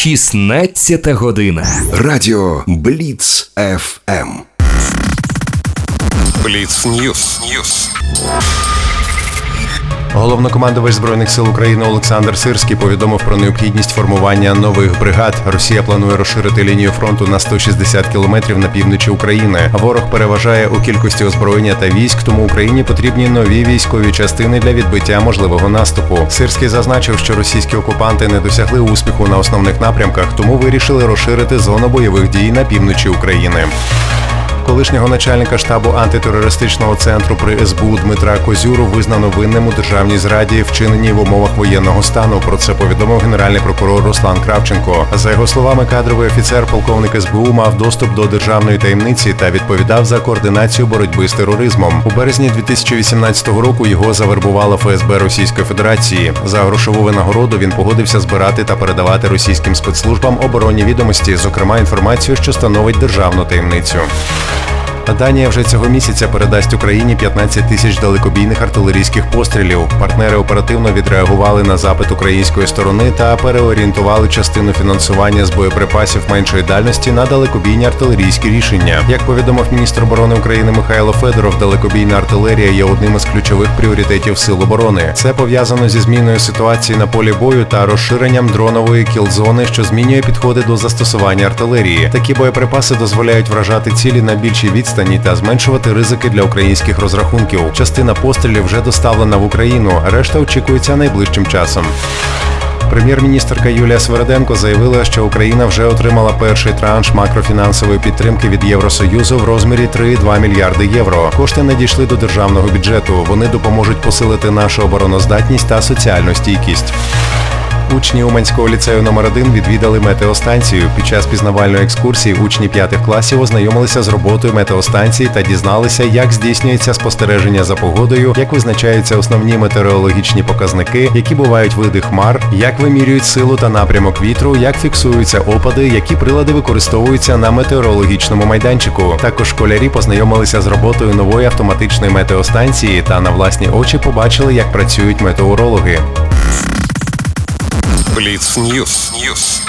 16 година. Радіо Бліц ФМ. Бліц Ньюс. Головнокомандувач Збройних сил України Олександр Сирський повідомив про необхідність формування нових бригад. Росія планує розширити лінію фронту на 160 кілометрів на півночі України. Ворог переважає у кількості озброєння та військ, тому Україні потрібні нові військові частини для відбиття можливого наступу. Сирський зазначив, що російські окупанти не досягли успіху на основних напрямках, тому вирішили розширити зону бойових дій на півночі України. Колишнього начальника штабу антитерористичного центру при СБУ Дмитра Козюру визнано винним у державній зраді, вчиненій в умовах воєнного стану. Про це повідомив генеральний прокурор Руслан Кравченко. За його словами, кадровий офіцер, полковник СБУ, мав доступ до державної таємниці та відповідав за координацію боротьби з тероризмом. У березні 2018 року його завербувало ФСБ Російської Федерації. За грошову винагороду він погодився збирати та передавати російським спецслужбам оборонні відомості, зокрема інформацію, що становить державну таємницю. Данія вже цього місяця передасть Україні 15 тисяч далекобійних артилерійських пострілів. Партнери оперативно відреагували на запит української сторони та переорієнтували частину фінансування з боєприпасів меншої дальності на далекобійні артилерійські рішення. Як повідомив міністр оборони України Михайло Федоров, далекобійна артилерія є одним із ключових пріоритетів Сил оборони. Це пов'язано зі зміною ситуації на полі бою та розширенням дронової кіл-зони, що змінює підходи до застосування артилерії. Такі боєприпаси дозволяють вражати цілі на більшій відстані та зменшувати ризики для українських розрахунків. Частина пострілів вже доставлена в Україну, решта очікується найближчим часом. Прем'єр-міністерка Юлія Свериденко заявила, що Україна вже отримала перший транш макрофінансової підтримки від Євросоюзу в розмірі 3,2 мільярди євро. Кошти надійшли до державного бюджету. Вони допоможуть посилити нашу обороноздатність та соціальну стійкість. Учні Уманського ліцею номер 1 відвідали метеостанцію. Під час пізнавальної екскурсії учні 5 класів ознайомилися з роботою метеостанції та дізналися, як здійснюється спостереження за погодою, як визначаються основні метеорологічні показники, які бувають види хмар, як вимірюють силу та напрямок вітру, як фіксуються опади, які прилади використовуються на метеорологічному майданчику. Також школярі познайомилися з роботою нової автоматичної метеостанції та на власні очі побачили, як працюють метеорологи. Бліц Ньюс.